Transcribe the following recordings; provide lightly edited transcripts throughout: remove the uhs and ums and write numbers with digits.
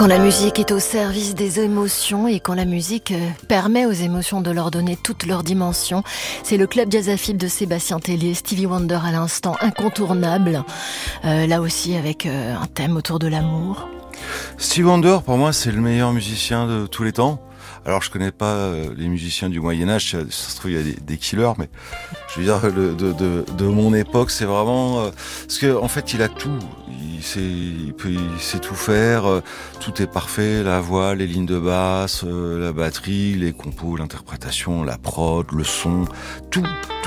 Quand la musique est au service des émotions et quand la musique permet aux émotions de leur donner toute leur dimension, c'est le club jazz AFIP de Sébastien Tellier, Stevie Wonder à l'instant, incontournable, là aussi avec un thème autour de l'amour. Stevie Wonder, pour moi, c'est le meilleur musicien de tous les temps. Alors, je connais pas les musiciens du Moyen-Âge, ça se trouve, il y a des killers, mais je veux dire, de mon époque, c'est vraiment... parce que en fait, il a tout. Il sait tout faire. Tout est parfait, la voix, les lignes de basse, la batterie, les compos, l'interprétation, la prod, le son, tout.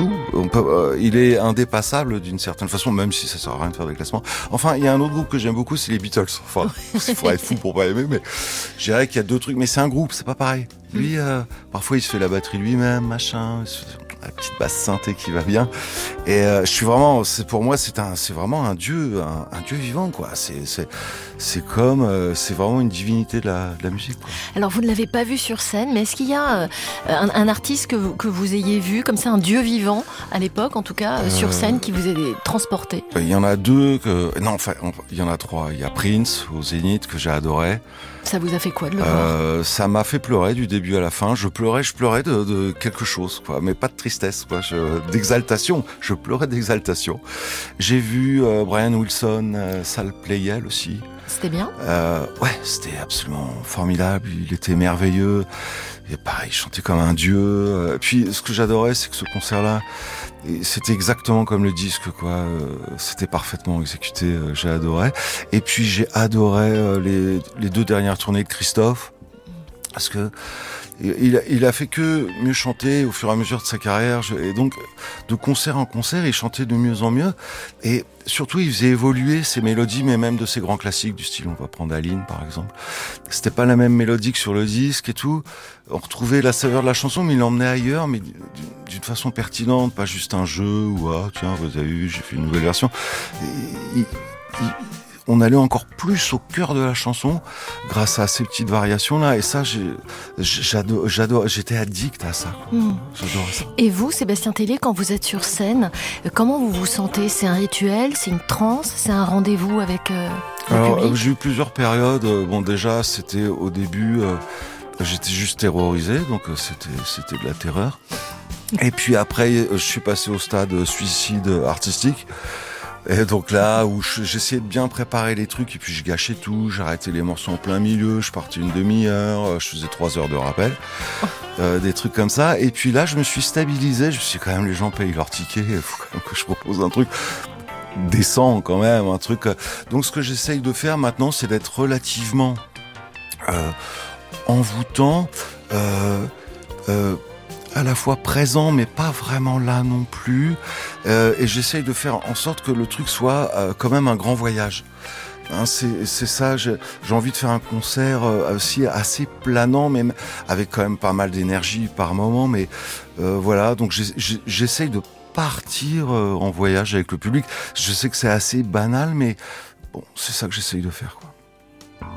Il est indépassable d'une certaine façon, même si ça sert à rien de faire des classements. Enfin, il y a un autre groupe que j'aime beaucoup, c'est les Beatles. Enfin, il faudrait être fou pour pas aimer, mais je dirais qu'il y a deux trucs. Mais c'est un groupe, c'est pas pareil. Lui, parfois, il se fait la batterie lui-même, machin, la petite basse synthé qui va bien. Et je suis vraiment, pour moi, c'est vraiment un dieu vivant, quoi. C'est vraiment une divinité de la musique, quoi. Alors, vous ne l'avez pas vu sur scène, mais est-ce qu'il y a un artiste que vous ayez vu, comme ça, un dieu vivant, à l'époque, en tout cas, sur scène, qui vous ait transporté? Il y en a deux il y en a trois. Il y a Prince, au Zénith, que j'ai adoré. Ça vous a fait quoi de le voir? Ça m'a fait pleurer du début à la fin. Je pleurais de quelque chose, quoi, mais pas de tristesse, quoi. D'exaltation. Je pleurais d'exaltation. J'ai vu Brian Wilson, salle Playel aussi. C'était bien? Ouais, c'était absolument formidable. Il était merveilleux. Et pareil, il chantait comme un dieu. Puis, ce que j'adorais, c'est que ce concert-là, c'était exactement comme le disque, quoi. C'était parfaitement exécuté. J'ai adoré. Et puis, j'ai adoré les deux dernières tournées de Christophe, parce que il a fait que mieux chanter au fur et à mesure de sa carrière. Et donc, de concert en concert, il chantait de mieux en mieux. Et surtout, il faisait évoluer ses mélodies, mais même de ses grands classiques, du style, on va prendre Aline, par exemple. C'était pas la même mélodie que sur le disque et tout. On retrouvait la saveur de la chanson, mais il l'emmenait ailleurs, mais d'une façon pertinente, pas juste un jeu ou tiens, vous avez vu, j'ai fait une nouvelle version. On allait encore plus au cœur de la chanson grâce à ces petites variations-là. Et ça, j'adore, j'étais addict à ça, quoi. J'adore ça. Et vous, Sébastien Tellier, quand vous êtes sur scène, comment vous vous sentez? C'est un rituel? C'est une transe? C'est un rendez-vous avec le public? J'ai eu plusieurs périodes. Bon, déjà, c'était au début, j'étais juste terrorisé, donc c'était de la terreur. Et puis après, je suis passé au stade suicide artistique. Et donc là, où j'essayais de bien préparer les trucs, et puis je gâchais tout, j'arrêtais les morceaux en plein milieu, je partais une demi-heure, je faisais 3 heures de rappel, des trucs comme ça. Et puis là, je me suis stabilisé, je me suis dit, quand même, les gens payent leur ticket, il faut quand même que je propose un truc décent quand même, un truc. Donc ce que j'essaye de faire maintenant, c'est d'être relativement envoûtant, à la fois présent mais pas vraiment là non plus, et j'essaye de faire en sorte que le truc soit quand même un grand voyage. Hein, c'est ça, j'ai envie de faire un concert aussi assez planant, même avec quand même pas mal d'énergie par moment, mais voilà, donc j'essaye de partir en voyage avec le public. Je sais que c'est assez banal, mais bon, c'est ça que j'essaye de faire, quoi.